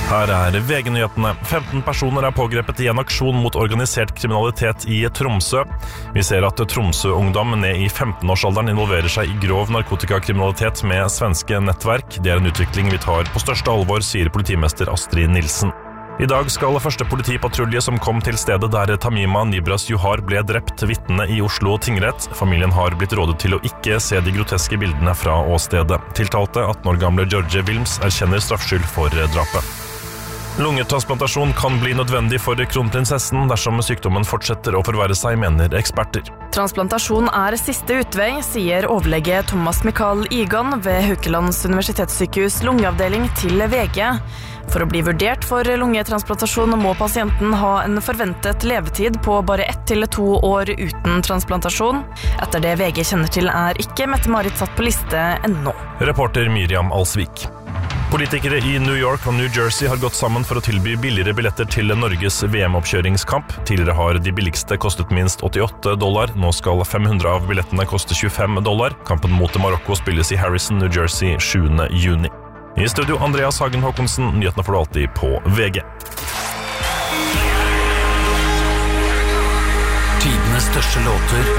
Her VG-nyhetene. 15 personer pågrepet i en aksjon mot organisert kriminalitet i Tromsø. Vi ser at Tromsø-ungdom ned i 15-årsalderen involverer seg i grov narkotikakriminalitet med svenske nettverk. Det en utvikling vi tar på største alvor, sier politimester Astrid Nilsen. I dag skal første politipatrulje som kom til stedet der Tamima Nibras Johar ble drept, vitne i Oslo tingrett. Familien har blitt rådet til å ikke se de groteske bildene fra åstedet. Tiltalte 18 år gamle George Wilms erkjenner straffskyld for drapet. Lungetransplantasjon kan bli nødvendig for kronprinsessen dersom sykdommen fortsetter å forverre seg, mener eksperter. Transplantasjon siste utvei, sier overlege Thomas Mikael Igan ved Haukelands universitetssykehus lungeavdeling til VG. For å bli vurdert for lungetransplantasjon må pasienten ha en forventet levetid på bare 1 til 2 år uten transplantasjon. Etter det VG kjenner til ikke Mette-Marit satt på liste ennå. Reporter Miriam Alsvik. Politikere i New York og New Jersey har gått sammen for å tilby billigere billetter til Norges VM-oppkjøringskamp. Tidligere har de billigste kostet minst $88. Nå skal 500 av billettene koste $25. Kampen mot Marokko spilles i Harrison, New Jersey 7. juni. I studio Andreas Hagen Håkonsen, nyhetene får du alltid på VG. Tidenes største låter